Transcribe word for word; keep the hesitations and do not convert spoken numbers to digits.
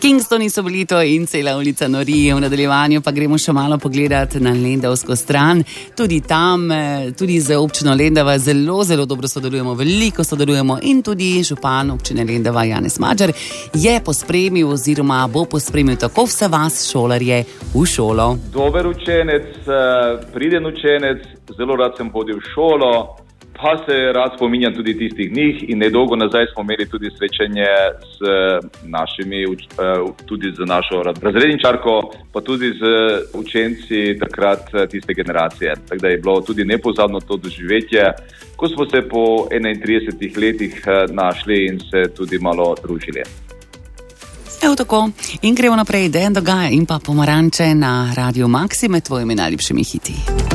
Kingstoni so bili to in cela ulica nori. V nadaljevanju pa gremo še malo pogledati na lendavsko stran. Tudi tam, tudi z občino Lendava zelo, zelo dobro sodelujemo, veliko sodelujemo in tudi župan občine Lendava Janez Madžar je pospremil oziroma bo pospremil tako vse vas šolarje v šolo. Dober učenec, priden učenec, zelo rad sem hodil v šolo, pa se rad spominjam tudi tistih dni in nedolgo nazaj smo imeli tudi srečanje z našimi, tudi z našo razredničarko, pa tudi z učenci takrat tiste generacije. Tako da je bilo tudi nepozabno to doživetje, ko smo se po enaintridesetih letih našli in se tudi malo družili. Evo tako, in gremo naprej, Dejan Dogaja in pa Pomaranče na Radiu Maxi med tvojimi najljubšimi hiti.